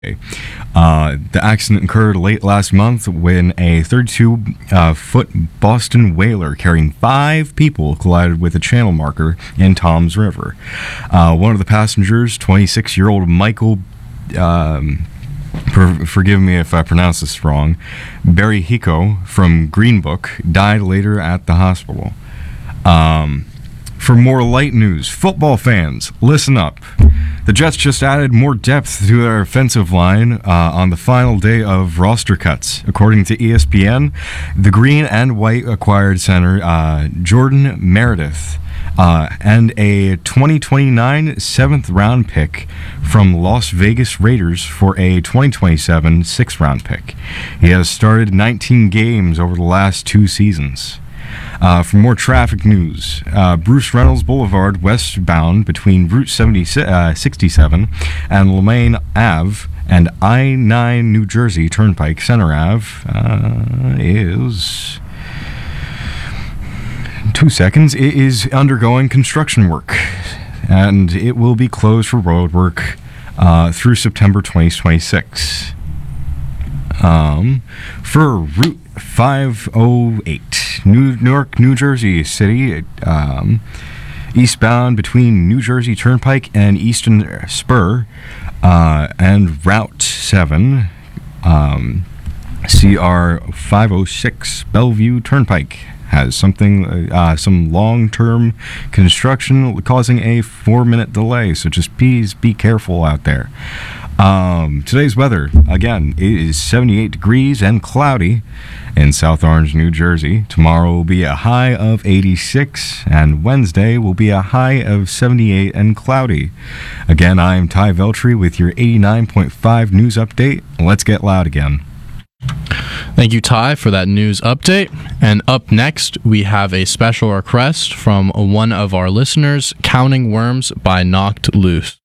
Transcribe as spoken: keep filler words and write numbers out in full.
Uh, the accident occurred late last month when a thirty-two-foot uh, Boston whaler carrying five people collided with a channel marker in Toms River. Uh, one of the passengers, twenty-six-year-old Michael, um, for, forgive me if I pronounce this wrong, Barry Hiko from Greenbook, died later at the hospital. Um, for more light news, football fans, listen up. The Jets just added more depth to their offensive line uh, on the final day of roster cuts. According to E S P N, the green and white acquired center uh, Jordan Meredith uh, and a twenty twenty-nine seventh-round pick from Las Vegas Raiders for a twenty twenty-seven sixth-round pick. He has started nineteen games over the last two seasons. Uh, for more traffic news, uh, Bruce Reynolds Boulevard westbound between Route seventy, uh, sixty-seven and Lemaine Ave and I nine New Jersey Turnpike Center Ave uh, is... Two seconds. It is undergoing construction work, and it will be closed for road work uh, through September twenty twenty-six. Um, for Route five oh eight, New Newark, New Jersey City, um, eastbound between New Jersey Turnpike and Eastern Spur, uh, and Route seven, um, C R five oh six, Bellevue Turnpike has something, uh, some long-term construction causing a four-minute delay, so just please be careful out there. Um, today's weather, again, it is seventy-eight degrees and cloudy in South Orange, New Jersey. Tomorrow will be a high of eighty-six, and Wednesday will be a high of seventy-eight and cloudy. Again, I'm Ty Veltri with your eighty-nine point five news update. Let's get loud again. Thank you, Ty, for that news update. And up next, we have a special request from one of our listeners, Counting Worms by Knocked Loose.